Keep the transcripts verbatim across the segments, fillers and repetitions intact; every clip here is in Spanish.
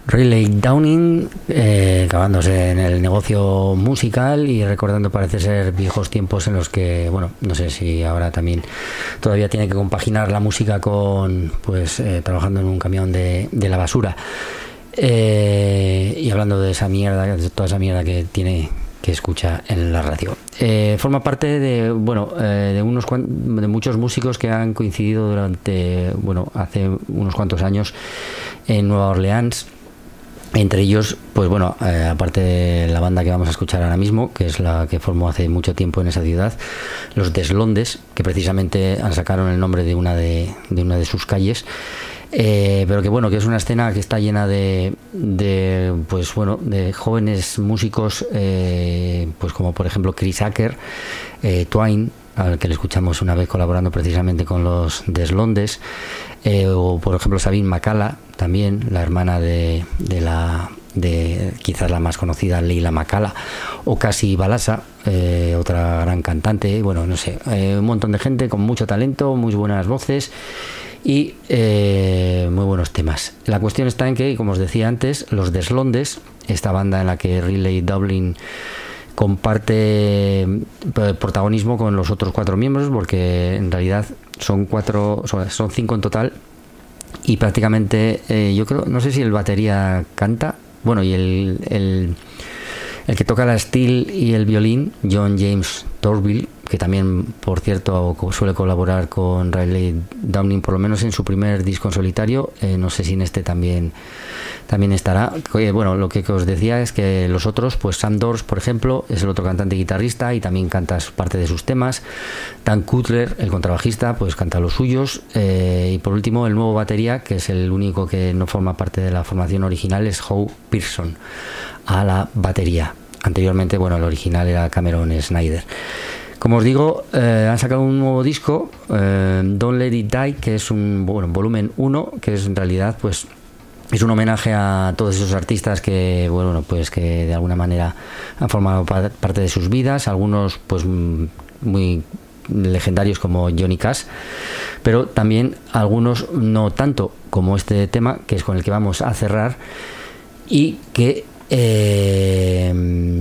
Riley Downing, eh, acabándose en el negocio musical y recordando, parece ser, viejos tiempos en los que, bueno, no sé si ahora también todavía tiene que compaginar la música con, pues, eh, trabajando en un camión de, de la basura. Eh, y hablando de esa mierda, de toda esa mierda que tiene, que escucha en la radio. Eh, forma parte de, bueno, eh, de unos cuan, de muchos músicos que han coincidido durante, bueno, hace unos cuantos años en Nueva Orleans. Entre ellos, pues bueno, eh, aparte de la banda que vamos a escuchar ahora mismo, que es la que formó hace mucho tiempo en esa ciudad, los Deslondes, que precisamente han sacaron el nombre de una de, de una de sus calles. Eh, pero que bueno, que es una escena que está llena de, de pues bueno, de jóvenes músicos, eh, pues como por ejemplo Chris Acker, eh, Twine, al que le escuchamos una vez colaborando precisamente con los Deslondes, eh, o por ejemplo Sabine Macala, también la hermana de, de la de quizás la más conocida, Leila Macala, o Cassie Balasa, eh, otra gran cantante. Bueno, no sé, eh, un montón de gente con mucho talento, muy buenas voces y eh, muy buenos temas. La cuestión está en que, como os decía antes, los Deslondes, esta banda en la que Riley Dowling comparte protagonismo con los otros cuatro miembros, porque en realidad son cuatro, son cinco en total, y prácticamente eh, yo creo, no sé si el batería canta, bueno, y el, el, el que toca la steel y el violín, John James Torville, que también, por cierto, suele colaborar con Riley Downing, por lo menos en su primer disco en solitario. Eh, no sé si en este también también estará. Eh, bueno, lo que os decía es que los otros, pues Sam Dors, por ejemplo, es el otro cantante y guitarrista y también canta parte de sus temas. Dan Cutler, el contrabajista, pues canta los suyos. Eh, y por último, el nuevo batería, que es el único que no forma parte de la formación original, es Howe Pearson, a la batería. Anteriormente, bueno, el original era Cameron Snyder. Como os digo, eh, han sacado un nuevo disco, eh, Don't Let It Die, que es un, bueno, volumen uno, que es en realidad, pues, es un homenaje a todos esos artistas que, bueno, pues que de alguna manera han formado parte de sus vidas, algunos pues muy legendarios como Johnny Cash, pero también algunos no tanto, como este tema, que es con el que vamos a cerrar, y que Eh,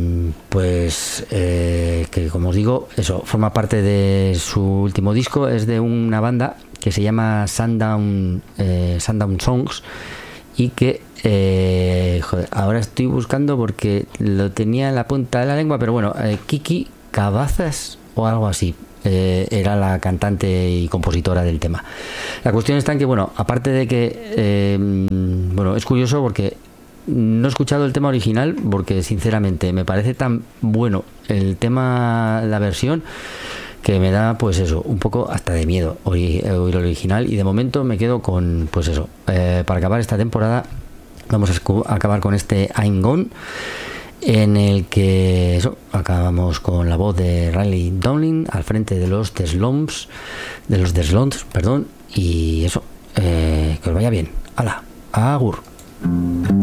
pues eh, que, como os digo, eso forma parte de su último disco. Es de una banda que se llama Sundown, eh, Sundown Songs, y que eh, joder, ahora estoy buscando porque lo tenía en la punta de la lengua, pero bueno, eh, Kiki Cabazas o algo así eh, era la cantante y compositora del tema. La cuestión está en que, bueno, aparte de que eh, bueno, es curioso porque no he escuchado el tema original, porque sinceramente me parece tan bueno el tema, la versión, que me da, pues eso, un poco hasta de miedo oír el original. Y de momento me quedo con, pues eso, eh, para acabar esta temporada vamos a acabar con este I'm Gone, en el que eso, acabamos con la voz de Riley Dowling al frente de los Deslondes, de los Deslondes, perdón, y eso, eh, que os vaya bien. Hala, agur.